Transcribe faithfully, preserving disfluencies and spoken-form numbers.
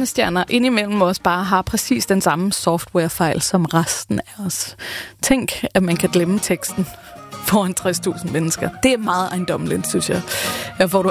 verdensstjerner indimellem også bare har præcis den samme softwarefejl som resten af os. Tænk, at man kan glemme teksten foran tres tusind mennesker. Det er meget ejendommeligt, synes jeg. Her får du